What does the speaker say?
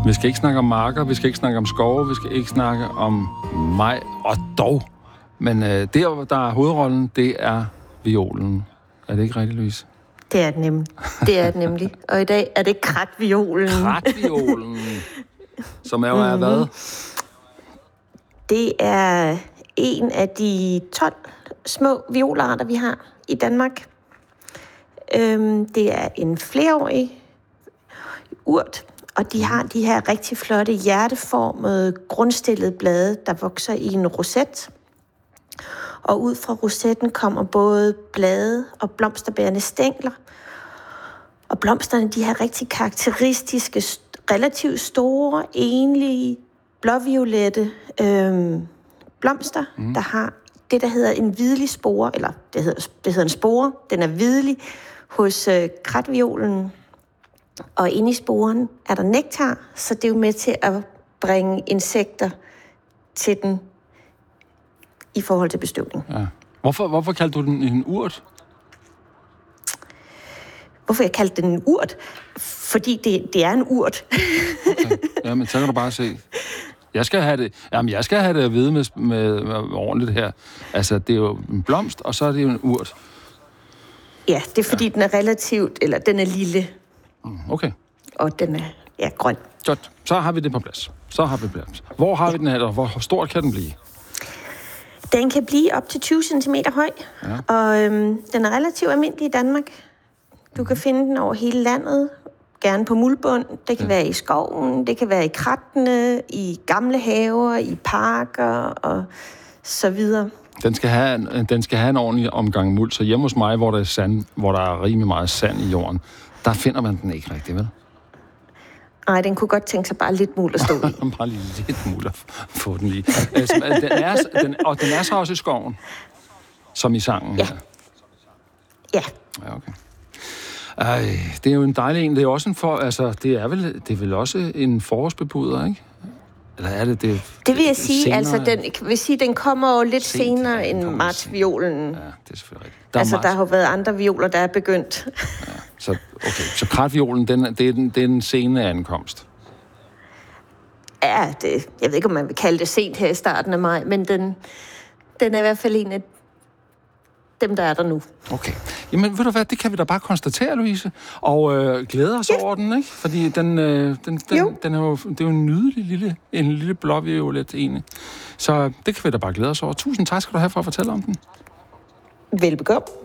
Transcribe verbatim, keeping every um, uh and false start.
Vi skal ikke snakke om marker, vi skal ikke snakke om skove, vi skal ikke snakke om mig og dog. Men øh, der, der er hovedrollen, det er violen. Er det ikke rigtigt, Louise? Det er det nemlig. Det er det nemlig. Og i dag er det kratviolen. Kratviolen. Som er jo er hvad? Det er en af de tolv små violarter, vi har i Danmark. Øhm, det er en flereårig urt, og de har de her rigtig flotte hjerteformede, grundstillede blade, der vokser i en roset. Og ud fra rosetten kommer både blade og blomsterbærende stængler. Og blomsterne, de har rigtig karakteristiske, relativt store, enlige, blåviolette øhm, blomster, mm. der har det, der hedder en hvidlig spore, eller det hedder, det hedder en spore, den er hvidlig hos øh, kratviolen. Og inde i sporen er der nektar, så det er jo med til at bringe insekter til den i forhold til bestøvning. Ja. Hvorfor, hvorfor kaldte du den en urt? Hvorfor jeg kaldte den en urt? Fordi det, det er en urt. Okay. Jamen, så kan du bare se. Jeg skal have det, jamen, jeg skal have det at vide med, med, med ordentligt her. Altså, det er jo en blomst, og så er det jo en urt. Ja, det er fordi, ja. den er relativt, eller den er lille. Okay. Og den er, ja, grøn. Godt. Så har vi det på plads. Så har vi det på plads. Hvor har ja. vi den her, og hvor stor kan den blive? Den kan blive op til tyve centimeter høj, ja. og øhm, den er relativt almindelig i Danmark. Du kan finde den over hele landet, gerne på muldbund. Det kan ja. være i skoven, det kan være i krattene, i gamle haver, i parker og så videre. Den skal have en, den skal have en ordentlig omgang muld, så hjemme hos mig, hvor der er sand, hvor der er rimelig meget sand i jorden, der finder man den ikke rigtig, vel? Nej, den kunne godt tænke sig bare lidt muld at stå i. Bare lige lidt muld at få den lige. Altså, den er, den, og den er så også i skoven, som i sangen ja. her. Ja. Ja, okay. Ej, det er jo en dejlig en. Det er også en for, altså, det er vel, det er vel også en forårsbebuder, ikke? Eller er det det? Det vil jeg sige, senere, altså den vil sige, den kommer jo lidt sent, senere end martsviolen. Ja, det er selvfølgelig rigtigt. Der altså, marts. der har jo været andre violer, der er begyndt. Ja, så okay, så kratviolen, den det er den, det er den sene ankomst. Ja, det, jeg ved ikke, om man vil kalde det sent her i starten af maj, men den, den er i hvert fald en af dem, der er der nu. Okay. Jamen, ved du hvad, det kan vi da bare konstatere, Louise, og øh, glæde os ja. over den, ikke? Fordi den, øh, den, den, den er jo, det er jo en nydelig lille, en lille blåviolet egentlig. Så det kan vi da bare glæde os over. Tusind tak skal du have for at fortælle om den. Velbekomme.